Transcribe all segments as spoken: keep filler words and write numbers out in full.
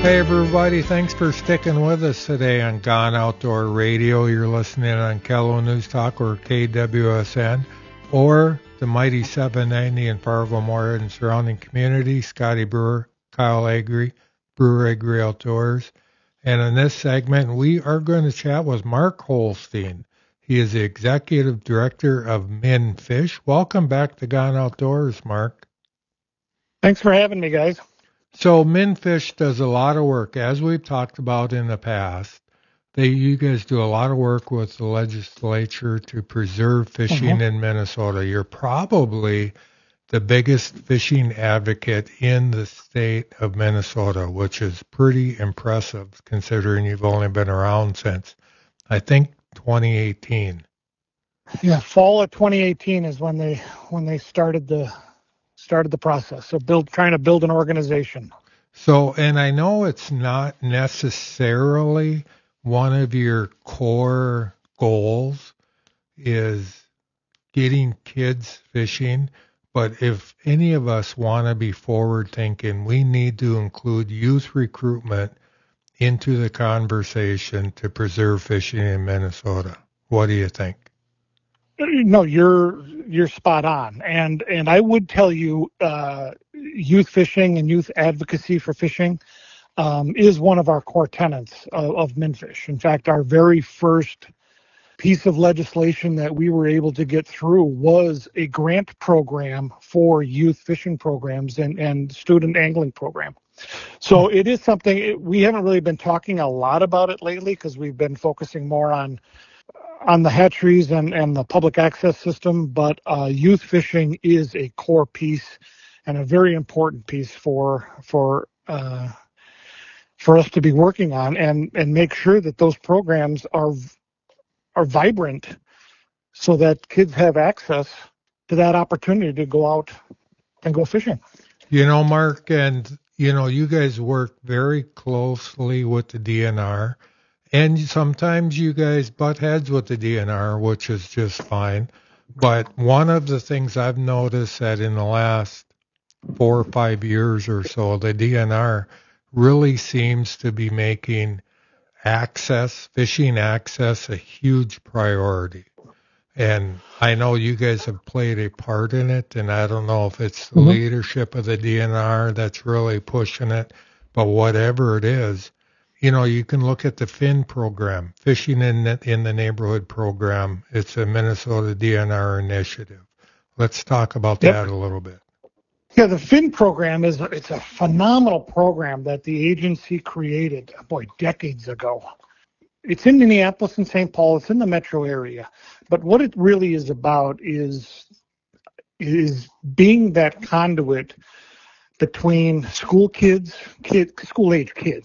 Hey everybody, thanks for sticking with us today on Gone Outdoor Radio. You're listening on Kello News Talk or K W S N or the mighty seven ninety in Fargo, Moorhead and surrounding community. Scotty Brewer, Kyle Agri, Brewer Agri Outdoors. And in this segment, we are going to chat with Mark Holstein. He is the Executive Director of MnFish. Welcome back to Gone Outdoors, Mark. Thanks for having me, guys. So MnFish does a lot of work, as we've talked about in the past. They, you guys do a lot of work with the legislature to preserve fishing mm-hmm. in Minnesota. You're probably the biggest fishing advocate in the state of Minnesota, which is pretty impressive considering you've only been around since, I think, twenty eighteen. Yeah, fall of twenty eighteen is when they when they started the started the process. So build trying to build an organization. So, and I know it's not necessarily one of your core goals is getting kids fishing, but if any of us want to be forward thinking, we need to include youth recruitment into the conversation to preserve fishing in Minnesota. What do you think? No, you're you're spot on, and and I would tell you, uh, youth fishing and youth advocacy for fishing um, is one of our core tenets of, of MnFish. In fact, our very first piece of legislation that we were able to get through was a grant program for youth fishing programs and, and student angling program. So it is something it, we haven't really been talking a lot about it lately because we've been focusing more on on the hatcheries and, and the public access system, but uh, youth fishing is a core piece and a very important piece for for uh, for us to be working on and, and make sure that those programs are are vibrant so that kids have access to that opportunity to go out and go fishing. You know, Mark, and, you know, you guys work very closely with the D N R. And sometimes you guys butt heads with the D N R, which is just fine. But one of the things I've noticed that in the last four or five years or so, the D N R really seems to be making access, fishing access, a huge priority. And I know you guys have played a part in it, and I don't know if it's the mm-hmm. leadership of the D N R that's really pushing it, but whatever it is, you know, you can look at the F I N program, Fishing in the, in the Neighborhood program. It's a Minnesota D N R initiative. Let's talk about yep. that a little bit. Yeah, the F I N program is it's a phenomenal program that the agency created, boy, decades ago. It's in Minneapolis and Saint Paul. It's in the metro area. But what it really is about is is being that conduit between school kids, kid, school-age kids,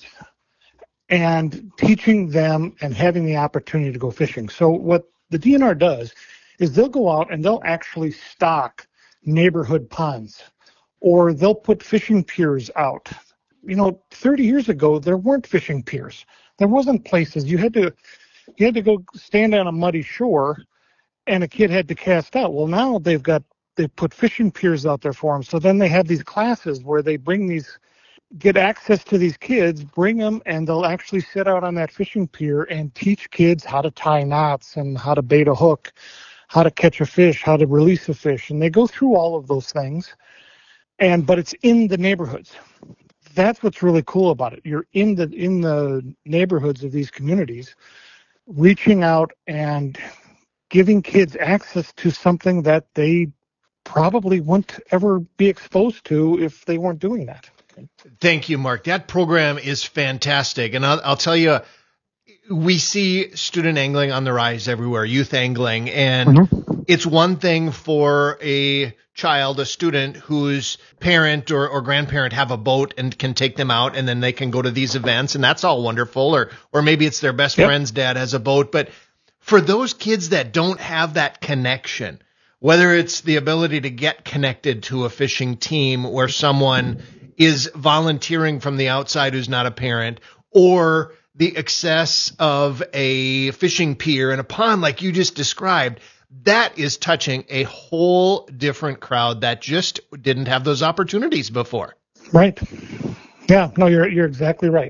and teaching them and having the opportunity to go fishing. So what the D N R does is they'll go out and they'll actually stock neighborhood ponds, or they'll put fishing piers out. You know, thirty years ago, there weren't fishing piers. There wasn't places. You had to you had to go stand on a muddy shore, and a kid had to cast out. Well, now they've got they put fishing piers out there for them. So then they have these classes where they bring these get access to these kids, bring them, and they'll actually sit out on that fishing pier and teach kids how to tie knots and how to bait a hook, how to catch a fish, how to release a fish. And they go through all of those things, and but it's in the neighborhoods. That's what's really cool about it. You're in the in the neighborhoods of these communities, reaching out and giving kids access to something that they probably wouldn't ever be exposed to if they weren't doing that. Thank you, Mark. That program is fantastic. And I'll, I'll tell you, we see student angling on the rise everywhere, youth angling. And mm-hmm. it's one thing for a child, a student whose parent or, or grandparent have a boat and can take them out, and then they can go to these events, and that's all wonderful. Or, or maybe it's their best yep. friend's dad has a boat. But for those kids that don't have that connection, whether it's the ability to get connected to a fishing team where someone is volunteering from the outside who's not a parent, or the access of a fishing pier and a pond like you just described, that is touching a whole different crowd that just didn't have those opportunities before. Right. Yeah, no, you're you're exactly right.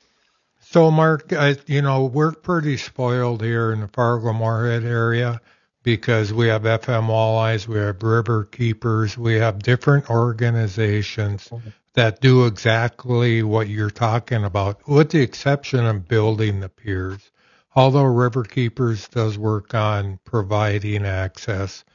So, Mark, I, you know, we're pretty spoiled here in the Fargo-Moorhead area because we have F M Walleyes, we have River Keepers, we have different organizations that do exactly what you're talking about, with the exception of building the piers. Although River Keepers does work on providing access,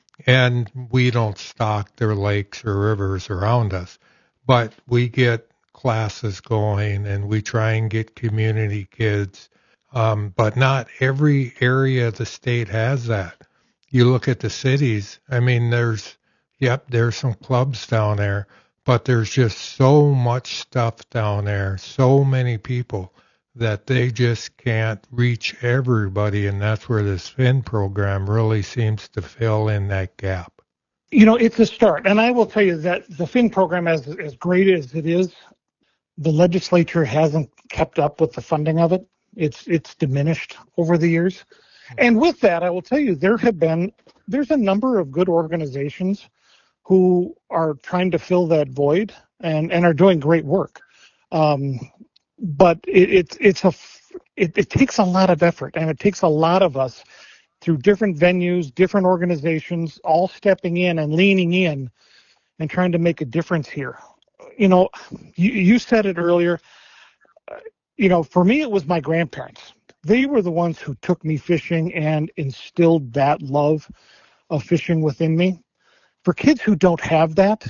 and we don't stock their lakes or rivers around us, but we get classes going and we try and get community kids. Um, but not every area of the state has that. You look at the cities, I mean, there's, yep, there's some clubs down there, but there's just so much stuff down there, so many people that they just can't reach everybody. And that's where this Fin program really seems to fill in that gap. You know, it's a start. And I will tell you that the Fin program, as as great as it is, the legislature hasn't kept up with the funding of it. It's it's diminished over the years. And with that, I will tell you, there have been, there's a number of good organizations who are trying to fill that void and, and are doing great work. Um, but it, it's it's a, it, it takes a lot of effort, and it takes a lot of us through different venues, different organizations, all stepping in and leaning in and trying to make a difference here. You know, you, you said it earlier, uh, you know, for me, it was my grandparents. They were the ones who took me fishing and instilled that love of fishing within me. For kids who don't have that,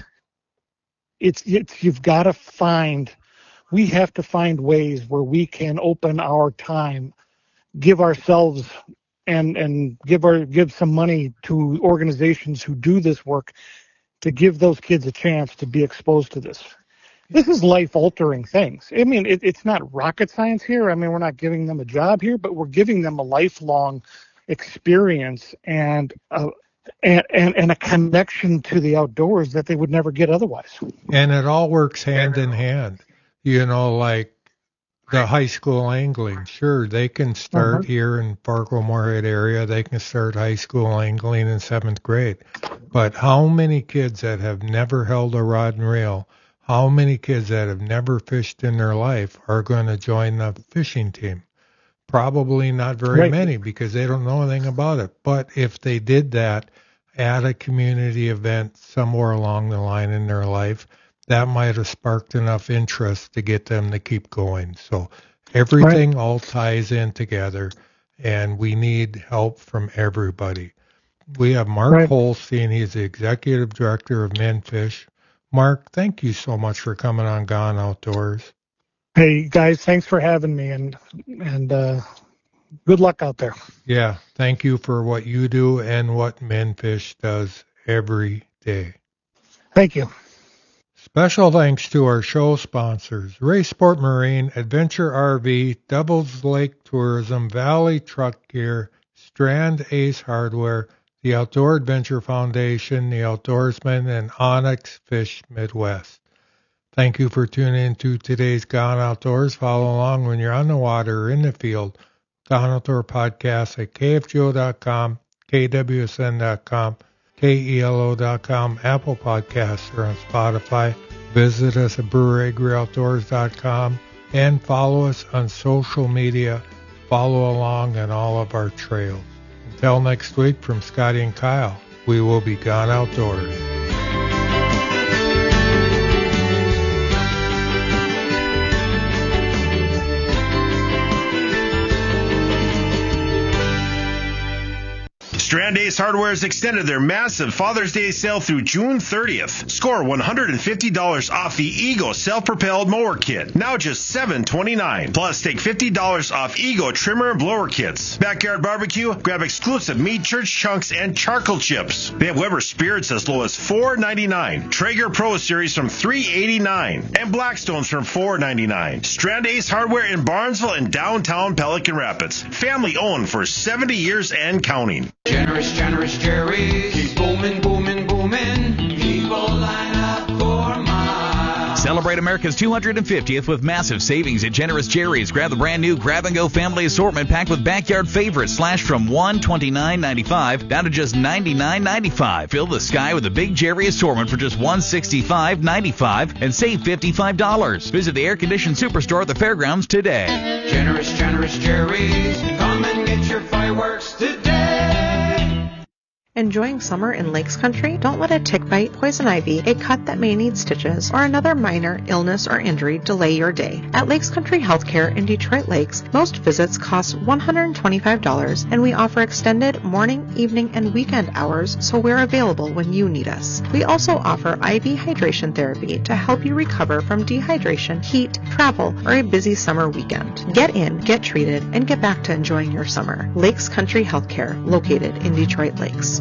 it's, it's you've got to find, we have to find ways where we can open our time, give ourselves and, and give our, give some money to organizations who do this work to give those kids a chance to be exposed to this. This is life-altering things. I mean, it, it's not rocket science here. I mean, we're not giving them a job here, but we're giving them a lifelong experience and a, and, and, and a connection to the outdoors that they would never get otherwise. And it all works hand in hand. You know, like the high school angling. Sure, they can start uh-huh. here in Fargo-Moorhead area. They can start high school angling in seventh grade. But how many kids that have never held a rod and reel, how many kids that have never fished in their life are going to join the fishing team? Probably not very right. many, because they don't know anything about it. But if they did that at a community event somewhere along the line in their life, that might have sparked enough interest to get them to keep going. So everything right. all ties in together, and we need help from everybody. We have Mark right. Holstein. He's the executive director of MenFish. Mark, thank you so much for coming on Gone Outdoors. Hey, guys, thanks for having me, and and uh, good luck out there. Yeah, thank you for what you do and what MenFish does every day. Thank you. Special thanks to our show sponsors, Ray Sport Marine, Adventure R V, Devil's Lake Tourism, Valley Truck Gear, Strand Ace Hardware, the Outdoor Adventure Foundation, the Outdoorsman, and Onyx Fish Midwest. Thank you for tuning in to today's Gone Outdoors. Follow along when you're on the water or in the field. Gone Outdoor Podcast at K F G O dot com, K W S N dot com, K E L O dot com, Apple Podcasts, or on Spotify. Visit us at brewery agri outdoors dot com and follow us on social media. Follow along on all of our trails. Until next week, from Scotty and Kyle, we will be Gone Outdoors. Strand Ace Hardware has extended their massive Father's Day sale through June thirtieth. Score one hundred fifty dollars off the Ego self-propelled mower kit, now just seven dollars and twenty-nine cents. Plus, take fifty dollars off Ego trimmer and blower kits. Backyard barbecue, grab exclusive meat church chunks and charcoal chips. They have Weber spirits as low as four dollars and ninety-nine cents. Traeger Pro Series from three dollars and eighty-nine cents. And Blackstones from four dollars and ninety-nine cents. Strand Ace Hardware in Barnesville and downtown Pelican Rapids. Family owned for seventy years and counting. Generous, generous cherries. Keep booming, booming, booming. People line up for miles. Celebrate Celebrate America's two hundred fiftieth with massive savings at Generous Jerry's. Grab the brand new Grab and Go family assortment packed with backyard favorites, slashed from one hundred twenty-nine ninety-five down to just ninety-nine ninety-five. Fill the sky with a Big Jerry assortment for just one hundred sixty-five ninety-five and save fifty-five dollars. Visit the air-conditioned superstore at the fairgrounds today. Generous, Generous Jerry's. Come and get your fireworks today. Enjoying summer in Lakes Country? Don't let a tick bite, poison ivy, a cut that may need stitches, or another minor illness or injury delay your day. At Lakes Country Healthcare in Detroit Lakes, most visits cost one hundred twenty-five dollars, and we offer extended morning, evening, and weekend hours, so we're available when you need us. We also offer I V hydration therapy to help you recover from dehydration, heat, travel, or a busy summer weekend. Get in, get treated, and get back to enjoying your summer. Lakes Country Healthcare, located in Detroit Lakes.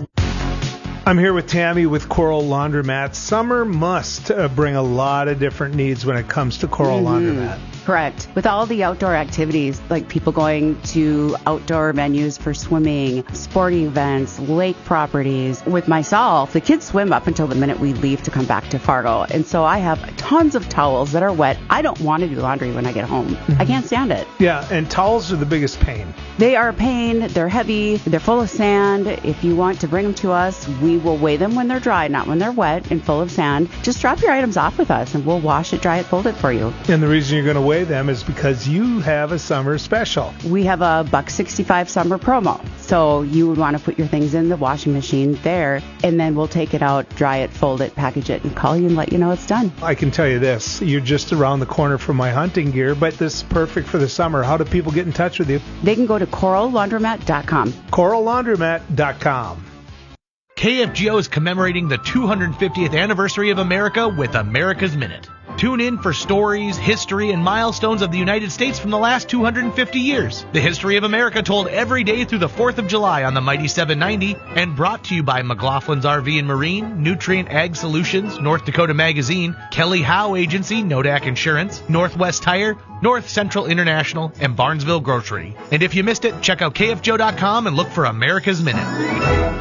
I'm here with Tammy with Coral Laundromat. Summer must uh, bring a lot of different needs when it comes to Coral mm-hmm. Laundromat. Correct. With all the outdoor activities, like people going to outdoor venues for swimming, sporting events, lake properties. With myself, the kids swim up until the minute we leave to come back to Fargo. And so I have tons of towels that are wet. I don't want to do laundry when I get home. Mm-hmm. I can't stand it. Yeah, and towels are the biggest pain. They are a pain. They're heavy. They're full of sand. If you want to bring them to us, we will weigh them when they're dry, not when they're wet and full of sand. Just drop your items off with us and we'll wash it, dry it, fold it for you. And the reason you're going to weigh them is because you have a summer special. We have a buck sixty-five summer promo. So you would want to put your things in the washing machine there, and then we'll take it out, dry it, fold it, package it, and call you and let you know it's done. I can tell you this, you're just around the corner from my hunting gear, but this is perfect for the summer. How do people get in touch with you? They can go to coral laundromat dot com. coral laundromat dot com. K F G O is commemorating the two hundred fiftieth anniversary of America with America's Minute. Tune in for stories, history, and milestones of the United States from the last two hundred fifty years. The history of America told every day through the fourth of July on the Mighty seven ninety, and brought to you by McLaughlin's R V and Marine, Nutrient Ag Solutions, North Dakota Magazine, Kelly Howe Agency, Nodak Insurance, Northwest Tire, North Central International, and Barnesville Grocery. And if you missed it, check out K F G O dot com and look for America's Minute.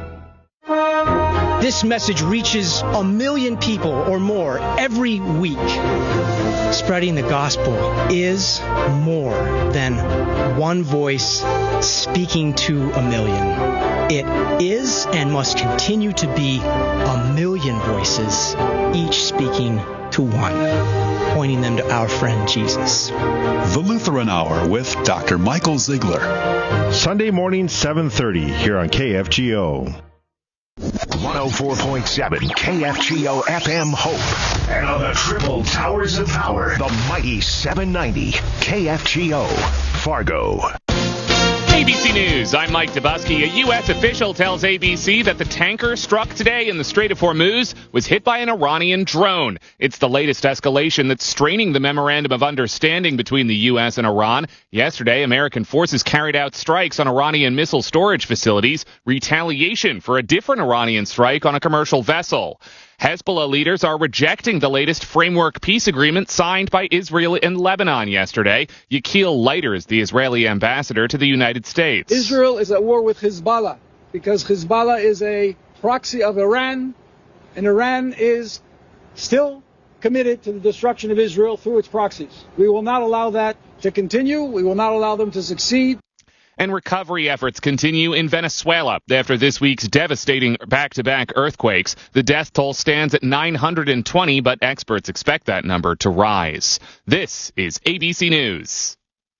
This message reaches a million people or more every week. Spreading the gospel is more than one voice speaking to a million. It is and must continue to be a million voices, each speaking to one, pointing them to our friend Jesus. The Lutheran Hour with Doctor Michael Ziegler. Sunday morning, seven thirty, here on K F G O. one oh four point seven K F G O F M Hope. And on the triple towers of power, the mighty seven ninety K F G O Fargo. A B C News, I'm Mike Dubusky. A U S official tells A B C that the tanker struck today in the Strait of Hormuz was hit by an Iranian drone. It's the latest escalation that's straining the memorandum of understanding between the U S and Iran. Yesterday, American forces carried out strikes on Iranian missile storage facilities, retaliation for a different Iranian strike on a commercial vessel. Hezbollah leaders are rejecting the latest framework peace agreement signed by Israel and Lebanon yesterday. Yechiel Leiter is the Israeli ambassador to the United States. Israel is at war with Hezbollah because Hezbollah is a proxy of Iran, and Iran is still committed to the destruction of Israel through its proxies. We will not allow that to continue. We will not allow them to succeed. And recovery efforts continue in Venezuela after this week's devastating back-to-back earthquakes. The death toll stands at nine hundred twenty, but experts expect that number to rise. This is A B C News.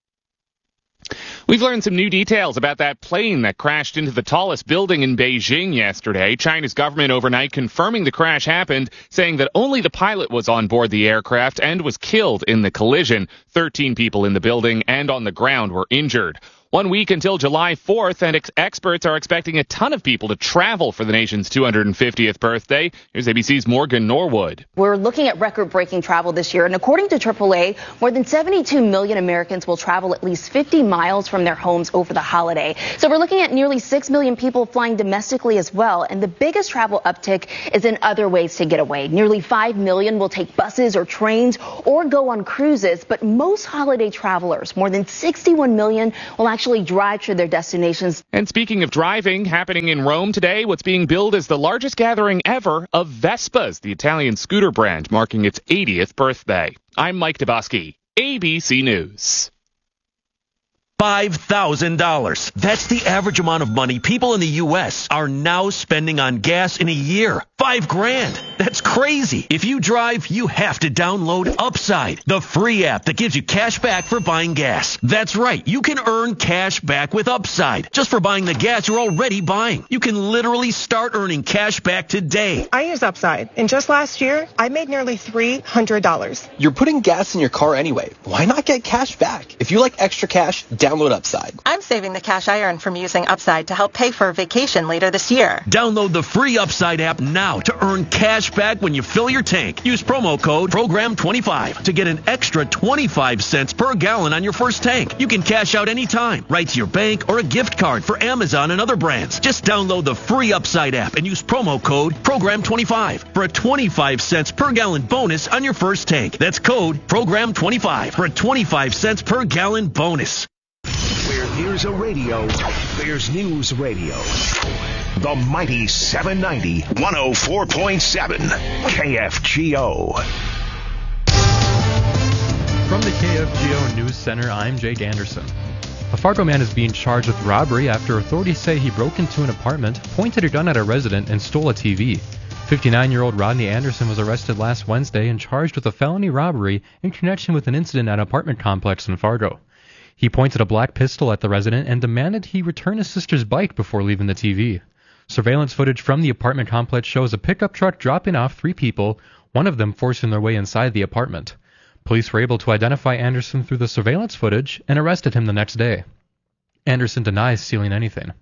We've learned some new details about that plane that crashed into the tallest building in Beijing yesterday. China's government overnight confirming the crash happened, saying that only the pilot was on board the aircraft and was killed in the collision. thirteen people in the building and on the ground were injured. One week until July fourth, and ex- experts are expecting a ton of people to travel for the nation's two hundred fiftieth birthday. Here's A B C's Morgan Norwood. We're looking at record-breaking travel this year, and according to triple A, more than seventy-two million Americans will travel at least fifty miles from their homes over the holiday. So we're looking at nearly six million people flying domestically as well, and the biggest travel uptick is in other ways to get away. Nearly five million will take buses or trains or go on cruises, but most holiday travelers, more than sixty-one million, will actually actually drive to their destinations. And speaking of driving, happening in Rome today, what's being billed as the largest gathering ever of Vespas, the Italian scooter brand, marking its eightieth birthday. I'm Mike Dabowski, A B C News. five thousand dollars. That's the average amount of money people in the U S are now spending on gas in a year. Five grand. That's crazy. If you drive, you have to download Upside, the free app that gives you cash back for buying gas. That's right. You can earn cash back with Upside just for buying the gas you're already buying. You can literally start earning cash back today. I use Upside, and just last year, I made nearly three hundred dollars. You're putting gas in your car anyway. Why not get cash back? If you like extra cash, download Upside. I'm saving the cash I earn from using Upside to help pay for a vacation later this year. Download the free Upside app now to earn cash back when you fill your tank. Use promo code program twenty-five to get an extra twenty-five cents per gallon on your first tank. You can cash out anytime, right to your bank or a gift card for Amazon and other brands. Just download the free Upside app and use promo code program twenty-five for a twenty-five cents per gallon bonus on your first tank. That's code program twenty-five for a twenty-five cents per gallon bonus. Where there's a radio, there's news radio. The mighty seven ninety, one oh four point seven K F G O. From the K F G O News Center, I'm Jake Anderson. A Fargo man is being charged with robbery after authorities say he broke into an apartment, pointed a gun at a resident, and stole a T V. fifty-nine-year-old Rodney Anderson was arrested last Wednesday and charged with a felony robbery in connection with an incident at an apartment complex in Fargo. He pointed a black pistol at the resident and demanded he return his sister's bike before leaving the T V. Surveillance footage from the apartment complex shows a pickup truck dropping off three people, one of them forcing their way inside the apartment. Police were able to identify Anderson through the surveillance footage and arrested him the next day. Anderson denies stealing anything.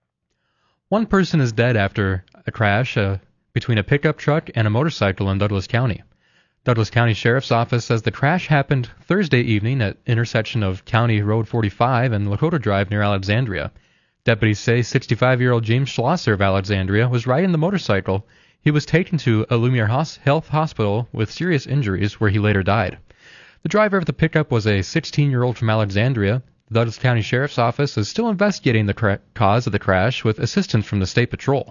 One person is dead after a crash uh, between a pickup truck and a motorcycle in Douglas County. Douglas County Sheriff's Office says the crash happened Thursday evening at intersection of County Road forty-five and Lakota Drive near Alexandria. Deputies say sixty-five-year-old James Schlosser of Alexandria was riding the motorcycle. He was taken to a Lumiere Health Hospital with serious injuries where he later died. The driver of the pickup was a sixteen-year-old from Alexandria. The Douglas County Sheriff's Office is still investigating the cra- cause of the crash with assistance from the State Patrol.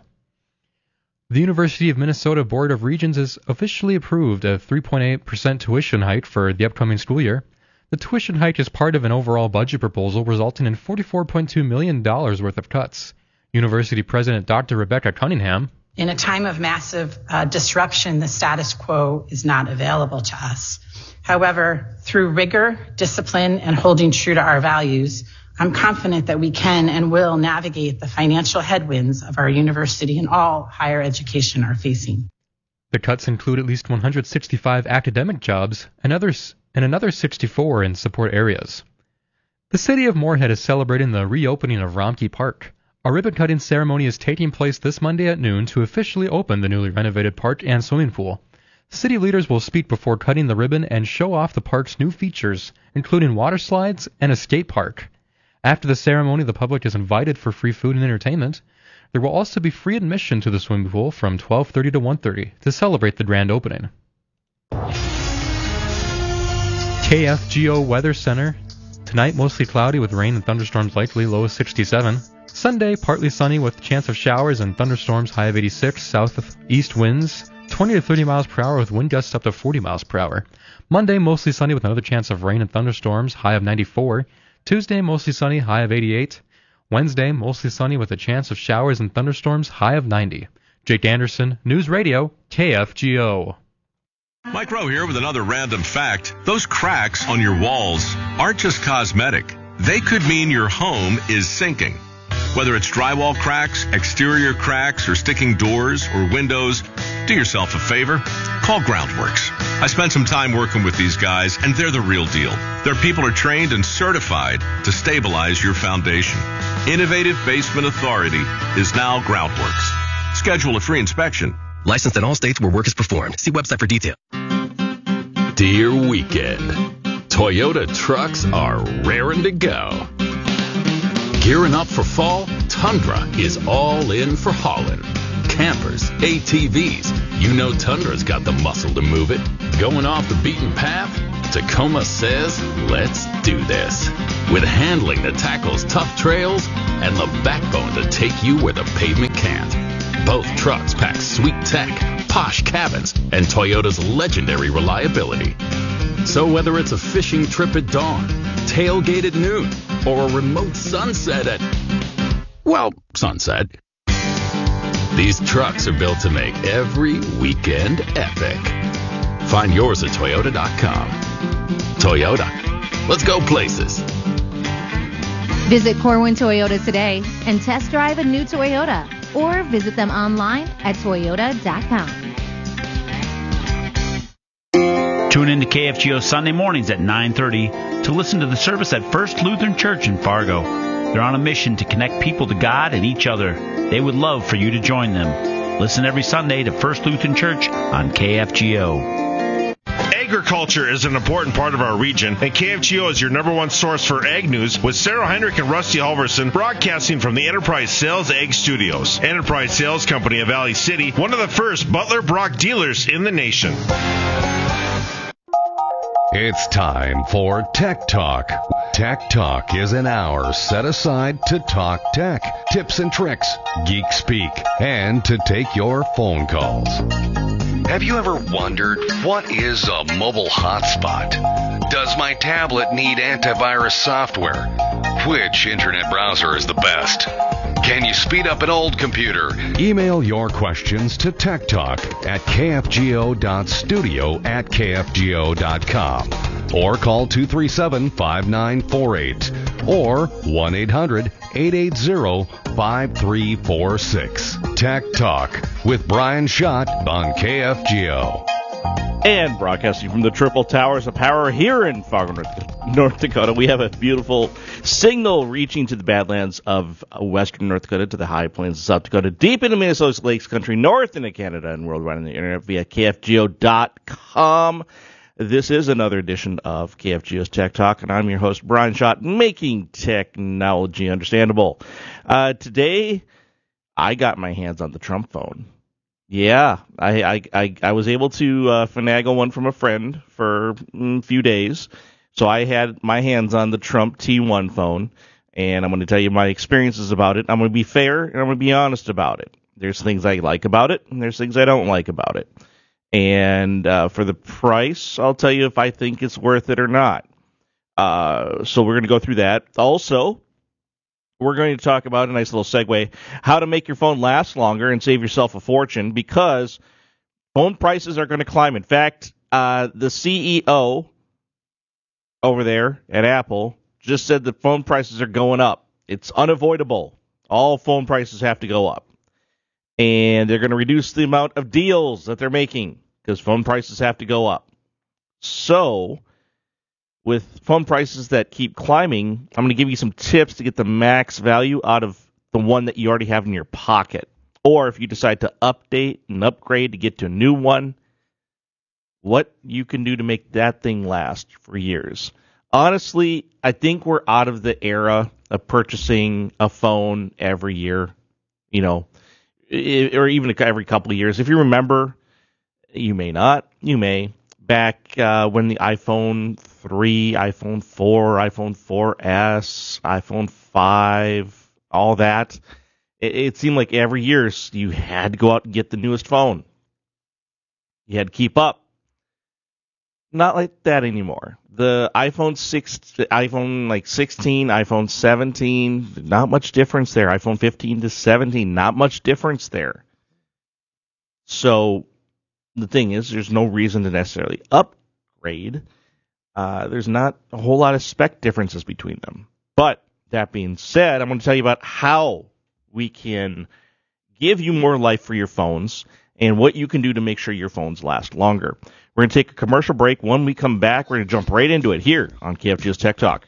The University of Minnesota Board of Regents has officially approved a three point eight percent tuition hike for the upcoming school year. The tuition hike is part of an overall budget proposal resulting in forty-four point two million dollars worth of cuts. University President Doctor Rebecca Cunningham. In a time of massive uh, disruption, the status quo is not available to us. However, through rigor, discipline, and holding true to our values, I'm confident that we can and will navigate the financial headwinds of our university and all higher education are facing. The cuts include at least one hundred sixty-five academic jobs and, others, and another sixty-four in support areas. The city of Moorhead is celebrating the reopening of Romkey Park. A ribbon-cutting ceremony is taking place this Monday at noon to officially open the newly renovated park and swimming pool. City leaders will speak before cutting the ribbon and show off the park's new features, including water slides and a skate park. After the ceremony, the public is invited for free food and entertainment. There will also be free admission to the swimming pool from twelve thirty to one thirty to celebrate the grand opening. K F G O Weather Center. Tonight, mostly cloudy with rain and thunderstorms likely, low of sixty-seven. Sunday, partly sunny with chance of showers and thunderstorms, high of eighty-six. Southeast winds, twenty to thirty miles per hour with wind gusts up to forty miles per hour. Monday, mostly sunny with another chance of rain and thunderstorms, high of ninety-four. Tuesday, mostly sunny, high of eighty-eight. Wednesday, mostly sunny with a chance of showers and thunderstorms, high of ninety. Jake Anderson, News Radio, K F G O. Mike Rowe here with another random fact. Those cracks on your walls aren't just cosmetic. They could mean your home is sinking. Whether it's drywall cracks, exterior cracks, or sticking doors or windows, do yourself a favor. Call Groundworks. I spent some time working with these guys, and they're the real deal. Their people are trained and certified to stabilize your foundation. Innovative Basement Authority is now Groundworks. Schedule a free inspection. Licensed in all states where work is performed. See website for detail. Dear Weekend. Toyota trucks are raring to go. Gearing up for fall, Tundra is all in for hauling. Campers, A T Vs, you know Tundra's got the muscle to move it. Going off the beaten path? Tacoma says, let's do this. With handling that tackles tough trails and the backbone to take you where the pavement can't. Both trucks pack sweet tech, posh cabins, and Toyota's legendary reliability. So whether it's a fishing trip at dawn, tailgate at noon, or a remote sunset at, well, sunset, these trucks are built to make every weekend epic. Find yours at Toyota dot com. Toyota. Let's go places. Visit Corwin Toyota today and test drive a new Toyota, or visit them online at Toyota dot com. Tune in to K F G O Sunday mornings at nine thirty to listen to the service at First Lutheran Church in Fargo. They're on a mission to connect people to God and each other. They would love for you to join them. Listen every Sunday to First Lutheran Church on K F G O. Agriculture is an important part of our region, and K F G O is your number one source for ag news, with Sarah Heinrich and Rusty Halverson broadcasting from the Enterprise Sales Ag Studios. Enterprise Sales Company of Valley City, one of the first Butler Brock dealers in the nation. It's time for Tech Talk. Tech Talk is an hour set aside to talk tech, tips and tricks, geek speak, and to take your phone calls. Have you ever wondered, what is a mobile hotspot? Does my tablet need antivirus software? Which internet browser is the best? Can you speed up an old computer? Email your questions to Tech Talk at kfgo.studio at kfgo.com or call two three seven, five nine four eight or one eight hundred, eight eight zero, five three four six. Tech Talk with Brian Schott on K F G O. And broadcasting from the Triple Towers of Power here in Fargo, North Dakota, we have a beautiful signal reaching to the Badlands of western North Dakota, to the high plains of South Dakota, deep into Minnesota's Lakes Country, north into Canada, and worldwide on the internet via K F G O dot com. This is another edition of K F G O's Tech Talk, and I'm your host, Brian Schott, making technology understandable. Uh, today, I got my hands on the Trump phone. Yeah, I I, I, I was able to uh, finagle one from a friend for a few days. So I had my hands on the Trump T one phone, and I'm going to tell you my experiences about it. I'm going to be fair, and I'm going to be honest about it. There's things I like about it, and there's things I don't like about it. And uh, for the price, I'll tell you if I think it's worth it or not. Uh, so we're going to go through that. Also, we're going to talk about, a nice little segue, how to make your phone last longer and save yourself a fortune, because phone prices are going to climb. In fact, uh, the C E O over there at Apple just said that phone prices are going up. It's unavoidable. All phone prices have to go up. And they're going to reduce the amount of deals that they're making because phone prices have to go up. So, with phone prices that keep climbing, I'm going to give you some tips to get the max value out of the one that you already have in your pocket. Or if you decide to update and upgrade to get to a new one, what you can do to make that thing last for years. Honestly, I think we're out of the era of purchasing a phone every year, you know, or even every couple of years. If you remember, you may not, you may, back uh, when the iPhone three, iPhone four, iPhone four S, iPhone five, all that, it, it seemed like every year you had to go out and get the newest phone. You had to keep up. Not like that anymore. The iPhone six, iPhone like sixteen, iPhone seventeen, not much difference there. iPhone fifteen to seventeen, not much difference there. So the thing is, there's no reason to necessarily upgrade. Uh, there's not a whole lot of spec differences between them. But that being said, I'm going to tell you about how we can give you more life for your phones and what you can do to make sure your phones last longer. We're going to take a commercial break. When we come back, we're going to jump right into it here on K F G O's Tech Talk.